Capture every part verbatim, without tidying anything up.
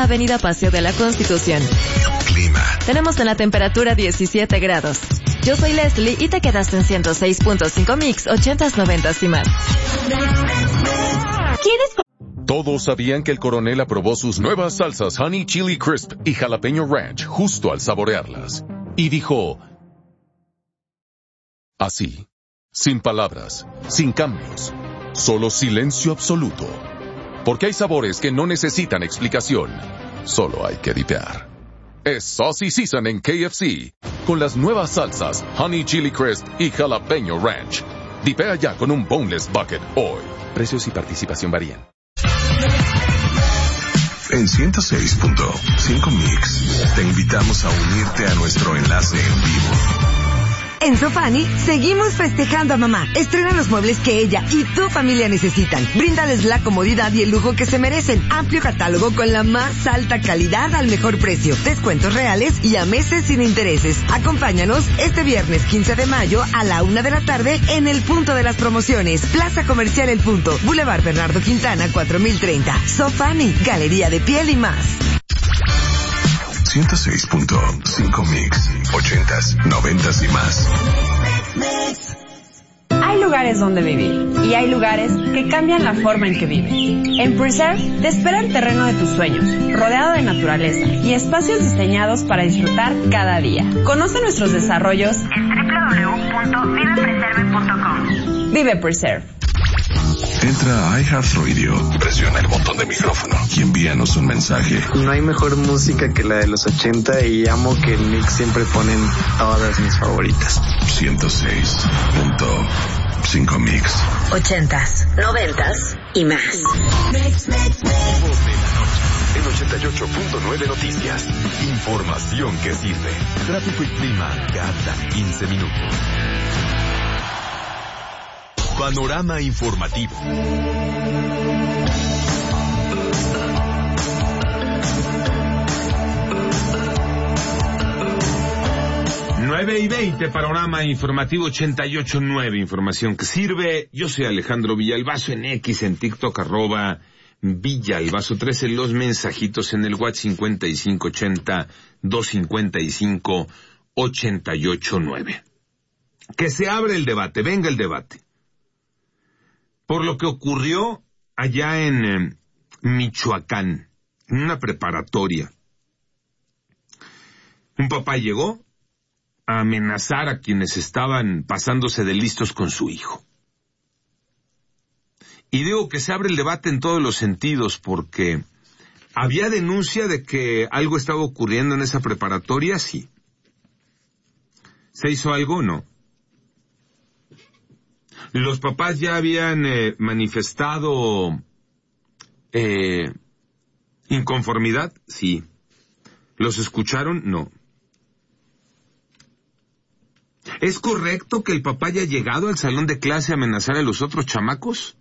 Avenida Paseo de la Constitución. Clima. Tenemos en la temperatura diecisiete grados. Yo soy Leslie y te quedaste en ciento seis punto cinco Mix, ochentas, noventas y más. ¿Quieres? Todos sabían que el coronel aprobó sus nuevas salsas Honey Chili Crisp y Jalapeño Ranch justo al saborearlas. Y dijo... así, sin palabras, sin cambios, solo silencio absoluto. Porque hay sabores que no necesitan explicación, solo hay que dipear. Es Saucy Season en K F C, con las nuevas salsas Honey Chili Crisp y Jalapeño Ranch. Dipea ya con un Boneless Bucket hoy. Precios y participación varían. En ciento seis punto cinco Mix, te invitamos a unirte a nuestro enlace en vivo. En Sofani, seguimos festejando a mamá. Estrena los muebles que ella y tu familia necesitan. Bríndales la comodidad y el lujo que se merecen. Amplio catálogo con la más alta calidad al mejor precio. Descuentos reales y a meses sin intereses. Acompáñanos este viernes quince de mayo a la una de la tarde en el Punto de las Promociones. Plaza Comercial El Punto. Boulevard Bernardo Quintana, cuatro mil treinta. Sofani, Galería de Piel y más. ciento seis punto cinco Mix, ochentas, noventas y más. Hay lugares donde vivir y hay lugares que cambian la forma en que vives. En Preserve te espera el terreno de tus sueños, rodeado de naturaleza y espacios diseñados para disfrutar cada día. Conoce nuestros desarrollos en doble u doble u doble u punto vive preserve punto com. Vive Preserve. Entra a iHeartRadio, presiona el botón de micrófono y envíanos un mensaje. No hay mejor música que la de los ochenta y amo que el mix siempre ponen todas mis favoritas. ciento seis punto cinco Mix. Ochentas, noventas y más. En ochenta y ocho punto nueve Noticias. Información que sirve. Tráfico y clima cada quince minutos. Panorama informativo. nueve y veinte, Panorama Informativo ochenta y ocho punto nueve, información que sirve. Yo soy Alejandro Villalbazo, en X, en TikTok, arroba Villalbazo trece, los mensajitos en el WhatsApp cincuenta y cinco ochenta, doscientos cincuenta y cinco, ochenta y ocho nueve. Que se abre el debate, venga el debate. Por lo que ocurrió allá en eh, Michoacán, en una preparatoria. Un papá llegó a amenazar a quienes estaban pasándose de listos con su hijo. Y digo que se abre el debate en todos los sentidos, porque había denuncia de que algo estaba ocurriendo en esa preparatoria, sí. ¿Se hizo algo? No. Los papás ya habían eh, manifestado eh, inconformidad, sí. ¿Los escucharon? No. ¿Es correcto que el papá haya llegado al salón de clase a amenazar a los otros chamacos?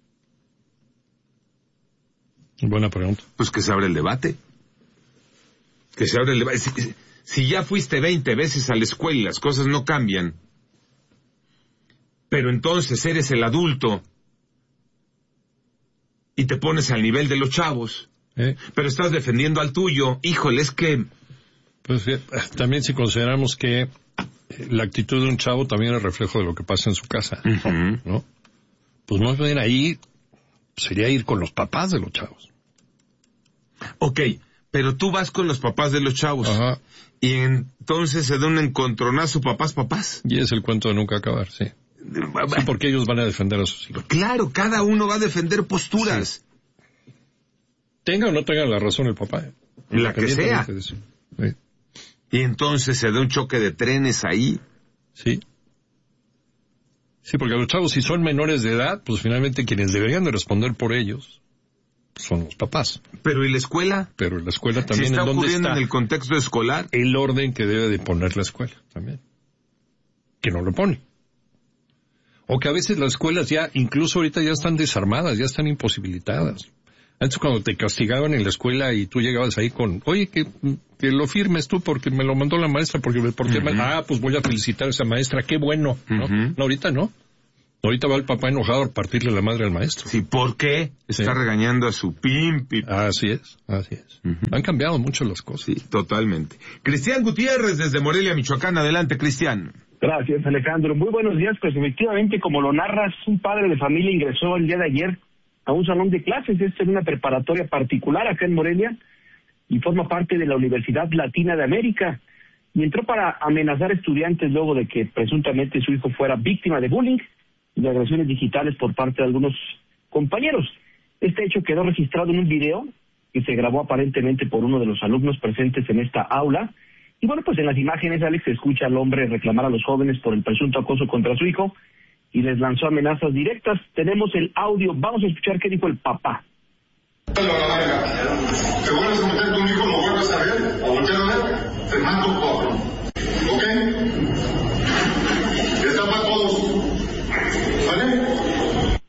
Buena pregunta. Pues que se abre el debate. Que se abre el debate. Si, si ya fuiste veinte veces a la escuela y las cosas no cambian, pero entonces eres el adulto y te pones al nivel de los chavos, ¿Eh? pero estás defendiendo al tuyo, híjole, es que... Pues también si consideramos que la actitud de un chavo también es reflejo de lo que pasa en su casa, uh-huh. ¿no? Pues más bien ahí sería ir con los papás de los chavos. Ok, pero tú vas con los papás de los chavos. Ajá. Y entonces se da un encontronazo papás, papás. Y es el cuento de nunca acabar, sí. Sí, porque ellos van a defender a sus hijos. Claro, cada uno va a defender posturas. Sí. Tenga o no tenga la razón el papá. La que sea. Sí. Y entonces se da un choque de trenes ahí. Sí. Sí, porque los chavos, si son menores de edad, pues finalmente quienes deberían de responder por ellos son los papás. Pero ¿y la escuela? Pero la escuela también, si está ¿en dónde ocurriendo está en el contexto escolar? El orden que debe de poner la escuela también. Que no lo pone. O que a veces las escuelas ya, incluso ahorita ya están desarmadas, ya están imposibilitadas. Antes cuando te castigaban en la escuela y tú llegabas ahí con, oye, que, que lo firmes tú porque me lo mandó la maestra, porque, porque uh-huh. me, ah, pues voy a felicitar a esa maestra, qué bueno, ¿no? Uh-huh. No, ahorita no. Ahorita va el papá enojado a partirle la madre al maestro. Sí, ¿por qué? Está sí. regañando a su pimpi. Así es, así es. Uh-huh. Han cambiado mucho las cosas. Sí, totalmente. Cristian Gutiérrez, desde Morelia, Michoacán. Adelante, Cristian. Gracias, Alejandro. Muy buenos días. Pues efectivamente, como lo narras, un padre de familia ingresó el día de ayer a un salón de clases. Esta es una preparatoria particular acá en Morelia y forma parte de la Universidad Latina de América. Y entró para amenazar estudiantes luego de que presuntamente su hijo fuera víctima de bullying y de agresiones digitales por parte de algunos compañeros. Este hecho quedó registrado en un video que se grabó aparentemente por uno de los alumnos presentes en esta aula. Y bueno, pues en las imágenes, Alex, se escucha al hombre reclamar a los jóvenes por el presunto acoso contra su hijo y les lanzó amenazas directas. Tenemos el audio, vamos a escuchar qué dijo el papá. Te vuelves a meter con un hijo, lo vuelves a ver, o voltear a ver, te mato todo. ¿Ok? Está para todos. ¿Vale?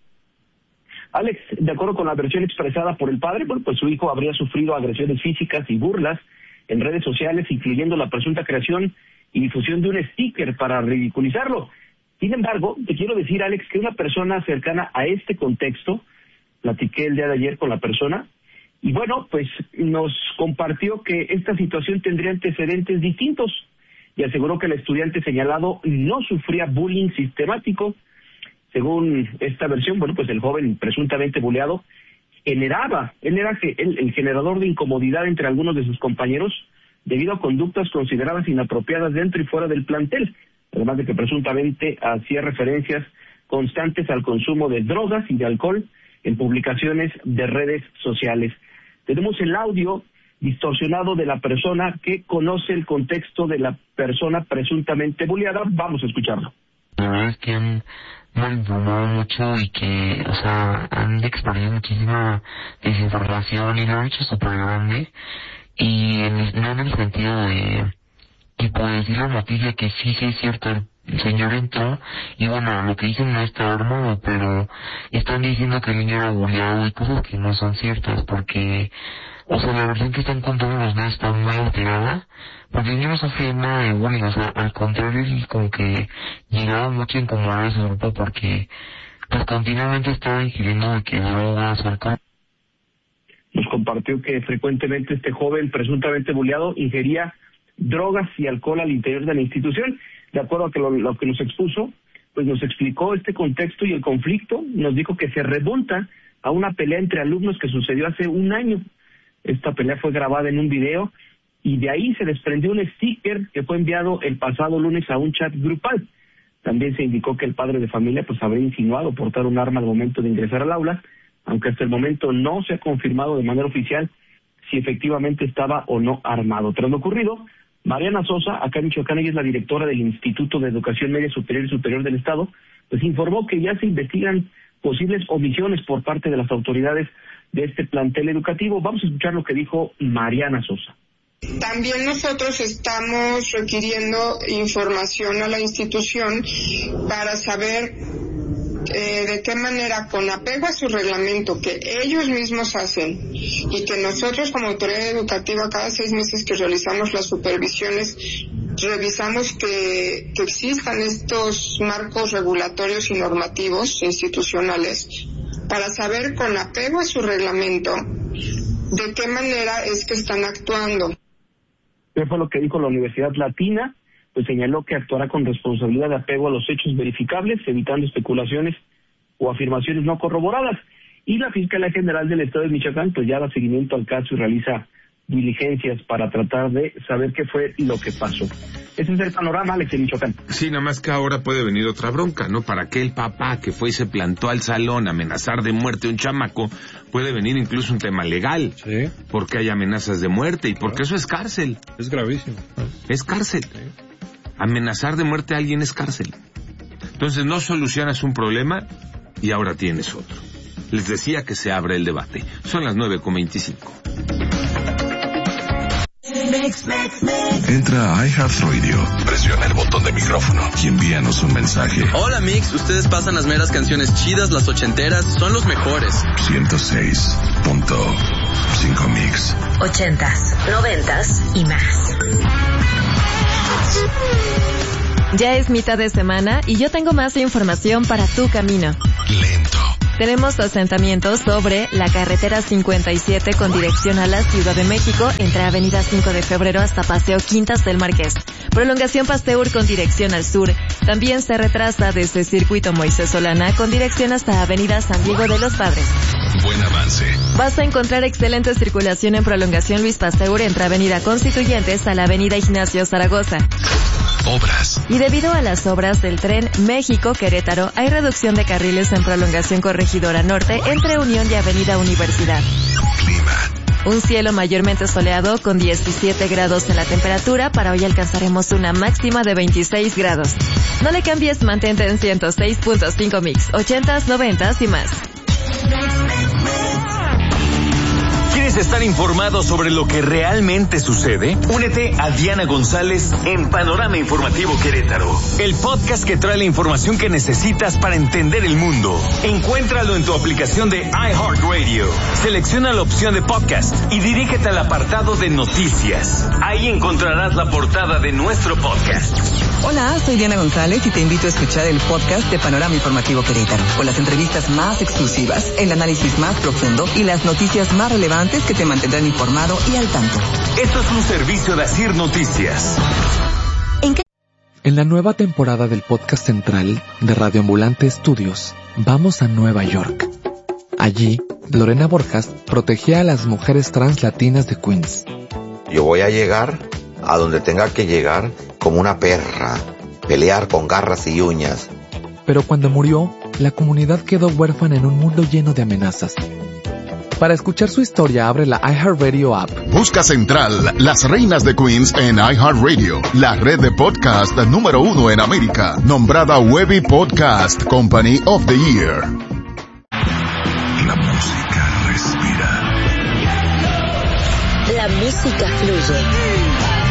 Alex, de acuerdo con la versión expresada por el padre, bueno, pues su hijo habría sufrido agresiones físicas y burlas en redes sociales, incluyendo la presunta creación y difusión de un sticker para ridiculizarlo. Sin embargo, te quiero decir, Alex, que una persona cercana a este contexto, platiqué el día de ayer con la persona, y bueno, pues nos compartió que esta situación tendría antecedentes distintos, y aseguró que el estudiante señalado no sufría bullying sistemático. Según esta versión, bueno, pues el joven presuntamente bulleado generaba, él era el, el generador de incomodidad entre algunos de sus compañeros debido a conductas consideradas inapropiadas dentro y fuera del plantel, además de que presuntamente hacía referencias constantes al consumo de drogas y de alcohol en publicaciones de redes sociales. Tenemos el audio distorsionado de la persona que conoce el contexto de la persona presuntamente bulleada. Vamos a escucharlo. La verdad es que han malinformado mucho y que, o sea, han expandido muchísima desinformación y lo han hecho súper grande. Y en, no en el sentido de, tipo, decir la noticia que sí, sí es cierto, el señor entró y bueno, lo que dicen no está armado, pero están diciendo que el niño era bulleado y cosas que no son ciertas, porque, o sea, la versión que están contando los niños está muy alterada, porque el niño no sufre nada de bullying, o sea, al contrario, él como que llegaba mucho a incomodar a su grupo porque, pues continuamente estaba ingiriendo de que drogas, alcohol. Nos compartió que frecuentemente este joven presuntamente bulleado ingería drogas y alcohol al interior de la institución. De acuerdo a que lo, lo que nos expuso, pues nos explicó este contexto y el conflicto, nos dijo que se remonta a una pelea entre alumnos que sucedió hace un año. Esta pelea fue grabada en un video y de ahí se desprendió un sticker que fue enviado el pasado lunes a un chat grupal. También se indicó que el padre de familia pues habría insinuado portar un arma al momento de ingresar al aula, aunque hasta el momento no se ha confirmado de manera oficial si efectivamente estaba o no armado. Tras lo ocurrido, Mariana Sosa, acá en Michoacán, ella es la directora del Instituto de Educación Media Superior y Superior del Estado, pues informó que ya se investigan posibles omisiones por parte de las autoridades de este plantel educativo. Vamos a escuchar lo que dijo Mariana Sosa. También nosotros estamos requiriendo información a la institución para saber eh, de qué manera, con apego a su reglamento que ellos mismos hacen y que nosotros como autoridad educativa cada seis meses que realizamos las supervisiones revisamos que, que existan estos marcos regulatorios y normativos institucionales para saber con apego a su reglamento de qué manera es que están actuando. ¿Qué fue lo que dijo la Universidad Latina? Pues señaló que actuará con responsabilidad de apego a los hechos verificables, evitando especulaciones o afirmaciones no corroboradas. Y la Fiscalía General del Estado de Michoacán pues ya da seguimiento al caso y realiza diligencias para tratar de saber qué fue lo que pasó. Ese es el panorama, Alex, de Michoacán. Sí, nada más que ahora puede venir otra bronca, ¿no? Para que el papá que fue y se plantó al salón a amenazar de muerte a un chamaco, puede venir incluso un tema legal. Sí. Porque hay amenazas de muerte y porque eso es cárcel. Es gravísimo. Es cárcel. Sí. Amenazar de muerte a alguien es cárcel. Entonces no solucionas un problema y ahora tienes otro. Les decía que se abre el debate. Son las nueve con veinticinco. Entra a iHeartRadio, presiona el botón de micrófono y envíanos un mensaje. Hola Mix, ustedes pasan las meras canciones chidas, las ochenteras, son los mejores. ciento seis punto cinco Mix. Ochentas, noventas y más. Ya es mitad de semana y yo tengo más información para tu camino. Lento. Tenemos asentamientos sobre la carretera cincuenta y siete con dirección a la Ciudad de México entre Avenida cinco de Febrero hasta Paseo Quintas del Marqués. Prolongación Pasteur con dirección al sur. También se retrasa desde Circuito Moisés Solana con dirección hasta Avenida San Diego de los Padres. Buen avance. Vas a encontrar excelente circulación en Prolongación Luis Pasteur entre Avenida Constituyentes a la Avenida Ignacio Zaragoza. Obras. Y debido a las obras del tren México-Querétaro, hay reducción de carriles en Prolongación Corregidora Norte entre Unión y Avenida Universidad. Clima. Un cielo mayormente soleado con diecisiete grados en la temperatura. Para hoy alcanzaremos una máxima de veintiséis grados. No le cambies, mantente en ciento seis punto cinco Mix, ochentas, noventas y más. ¿Quieres estar informado sobre lo que realmente sucede? Únete a Diana González en Panorama Informativo Querétaro, el podcast que trae la información que necesitas para entender el mundo. Encuéntralo en tu aplicación de iHeartRadio. Selecciona la opción de podcast y dirígete al apartado de noticias. Ahí encontrarás la portada de nuestro podcast. Hola, soy Diana González y te invito a escuchar el podcast de Panorama Informativo Querétaro, con las entrevistas más exclusivas, el análisis más profundo y las noticias más relevantes que te mantendrán informado y al tanto. Esto es un servicio de Asir Noticias. ¿En qué? En la nueva temporada del podcast central de Radio Ambulante Estudios, vamos a Nueva York. Allí, Lorena Borjas protegía a las mujeres trans latinas de Queens. Yo voy a llegar a donde tenga que llegar como una perra, pelear con garras y uñas. Pero cuando murió, la comunidad quedó huérfana en un mundo lleno de amenazas. Para escuchar su historia, abre la iHeartRadio app. Busca Central, Las Reinas de Queens en iHeartRadio, la red de podcast número uno en América, nombrada Webby Podcast Company of the Year. La música respira. La música fluye.